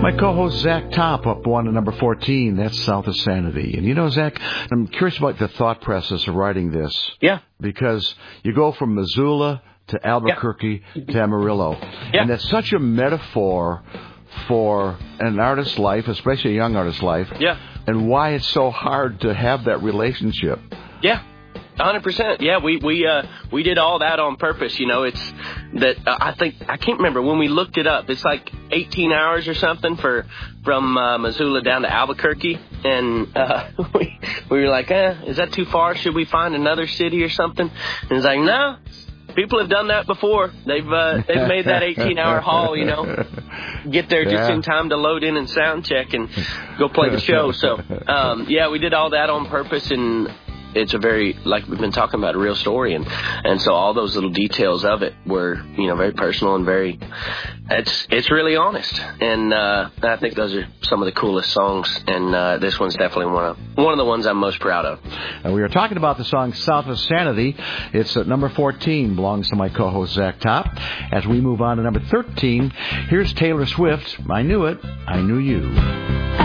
My co-host Zach Top up one at number 14. That's South of Sanity. And you know, Zach, I'm curious about the thought process of writing this. Yeah. Because you go from Missoula to Albuquerque to Amarillo. Yeah. And that's such a metaphor for an artist's life, especially a young artist's life. Yeah. And why it's so hard to have that relationship. Yeah. 100%. Yeah, we did all that on purpose. You know, it's that I can't remember when we looked it up. It's like 18 hours or something from Missoula down to Albuquerque, and we were like, is that too far? Should we find another city or something? And it's like, no. People have done that before. They've made that 18-hour haul, you know, get there just in time to load in and sound check and go play the show. So, we did all that on purpose, and it's a very, like we've been talking about, a real story, and so all those little details of it were, you know, very personal and very, it's really honest, and I think those are some of the coolest songs, and this one's definitely one of the ones I'm most proud of. And we are talking about the song South of Sanity. It's at number 14, belongs to my co-host Zach Top. As we move on to number 13, here's Taylor Swift, I Knew It, I Knew You.